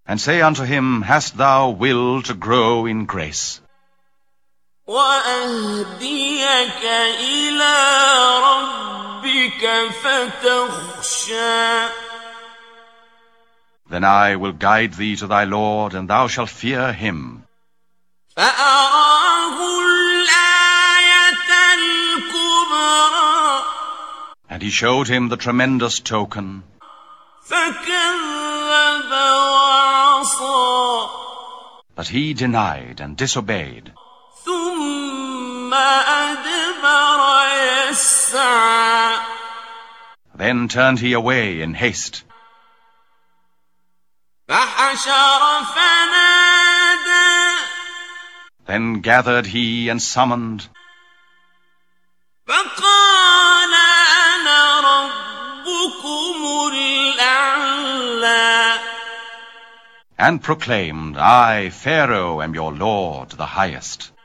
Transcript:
and say unto him, Hast thou will to grow in grace? وَأَهْدِيَكَ إِلَى رَبِّكَ فَتَخْشَىٰ. Then I will guide thee to thy Lord, and thou shalt fear him. فَأَرَاهُ الْآيَةَ الْكُبْرَىٰ. And he showed him the tremendous token. فَكَذَّبَ وَعَصَىٰ. But he denied and disobeyed. ثُمَّ أَدْبَرَ يَسْعَىٰ. Then turned he away in haste. فَحَشَرَ فَنَادَىٰ. Then gathered he and summoned. فَقَالَ أَنَا رَبُّكُمُ الْأَعْلَىٰ. And proclaimed, I, Pharaoh, am your Lord, the highest.